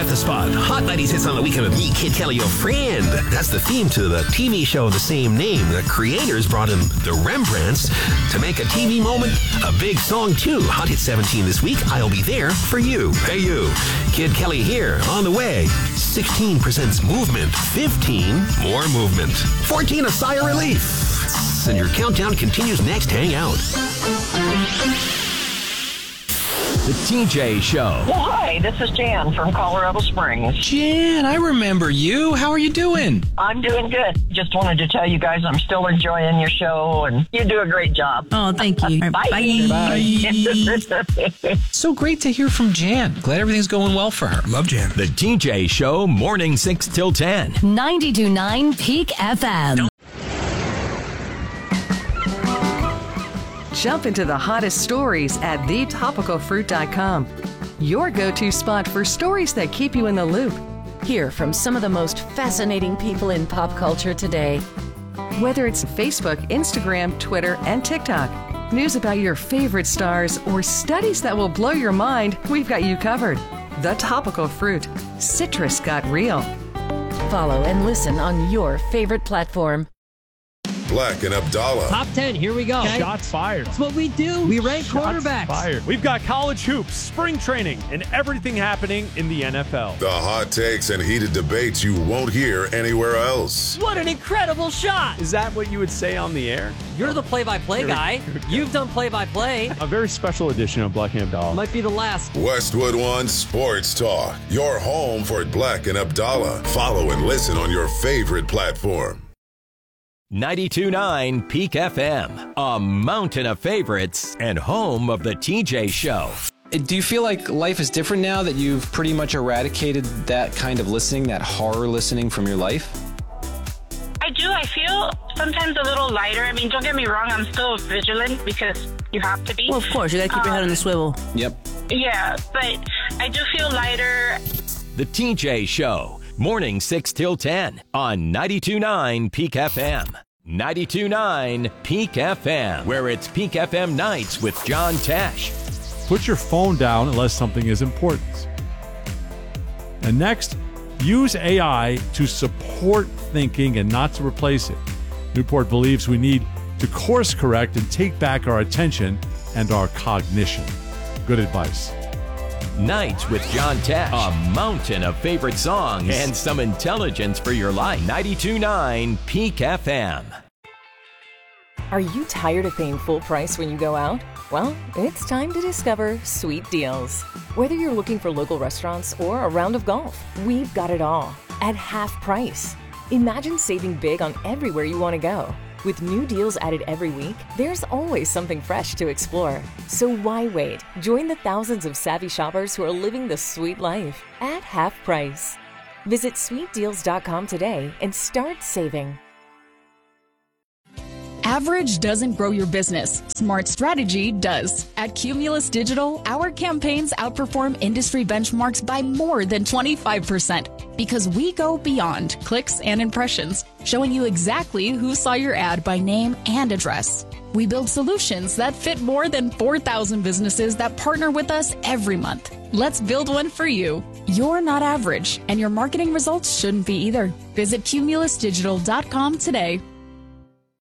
the spot. Hot 90s hits on the weekend with me, Kid Kelly, your friend. That's the theme to the TV show of the same name. The creators brought in the Rembrandts to make a TV moment a big song too. Hot Hit 17 this week. I'll be there for you. Hey you. Kid Kelly here on the way. 16 presents Movement. 15 more movement. 14 a sigh of relief. And your countdown continues next. Hang out. The TJ Show. Well, hi, this is Jan from Colorado Springs. Jan, I remember you. How are you doing? I'm doing good. Just wanted to tell you guys I'm still enjoying your show, and you do a great job. Oh, thank you. Bye. Bye. So great to hear from Jan. Glad everything's going well for her. Love Jan. The TJ Show, morning 6 till 10. 92.9 Peak FM. Jump into the hottest stories at thetopicalfruit.com. Your go-to spot for stories that keep you in the loop. Hear from some of the most fascinating people in pop culture today. Whether it's Facebook, Instagram, Twitter, and TikTok. News about your favorite stars or studies that will blow your mind, we've got you covered. The Topical Fruit. Citrus got real. Follow and listen on your favorite platform. Black and Abdallah. Top 10, here we go. Okay. Shots fired. That's what we do. We rank quarterbacks. Fired. We've got college hoops, spring training, and everything happening in the NFL. The hot takes and heated debates you won't hear anywhere else. What an incredible shot. Is that what you would say on the air? You're the play-by-play guy. You've done play-by-play. A very special edition of Black and Abdallah. Might be the last. Westwood One Sports Talk. Your home for Black and Abdallah. Follow and listen on your favorite platform. 92.9 Peak FM, a mountain of favorites and home of the TJ Show. Do you feel like life is different now that you've pretty much eradicated that kind of listening, that horror listening from your life? I do. I feel sometimes a little lighter. I mean, don't get me wrong. I'm still vigilant because you have to be. Well, of course. You got to keep your head on the swivel. Yep. Yeah, but I do feel lighter. The TJ Show. Morning 6 till 10 on 92.9 Peak FM. 92.9 Peak FM, where it's Peak FM nights with John Tesh. Put your phone down unless something is important. And next, use AI to support thinking and not to replace it. Newport believes we need to course correct and take back our attention and our cognition. Good advice. Nights with John Tesh. A mountain of favorite songs and some intelligence for your life. 92.9 Peak FM. Are you tired of paying full price when you go out? Well, it's time to discover Sweet Deals. Whether you're looking for local restaurants or a round of golf, we've got it all at half price. Imagine saving big on everywhere you want to go. With new deals added every week, there's always something fresh to explore. So why wait? Join the thousands of savvy shoppers who are living the sweet life at half price. Visit sweetdeals.com today and start saving. Average doesn't grow your business. Smart strategy does. At Cumulus Digital, our campaigns outperform industry benchmarks by more than 25% because we go beyond clicks and impressions, showing you exactly who saw your ad by name and address. We build solutions that fit more than 4,000 businesses that partner with us every month. Let's build one for you. You're not average, and your marketing results shouldn't be either. Visit cumulusdigital.com today.